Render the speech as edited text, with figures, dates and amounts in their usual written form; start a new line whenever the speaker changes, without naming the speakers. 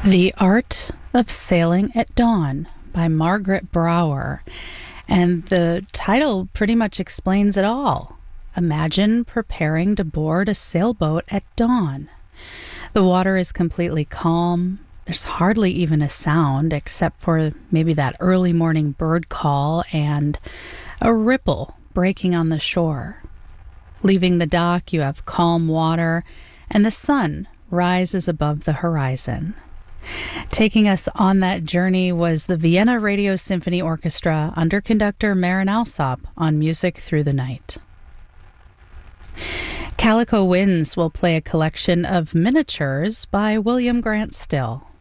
The Art of Sailing at Dawn by Margaret Brower. And the title pretty much explains it all. Imagine preparing to board a sailboat at dawn. The water is completely calm. There's hardly even a sound except for maybe that early morning bird call and a ripple breaking on the shore. Leaving the dock, you have calm water, and the sun rises above the horizon. Taking us on that journey was the Vienna Radio Symphony Orchestra under conductor Marin Alsop on Music Through the Night. Calico Winds will play a collection of miniatures by William Grant Still.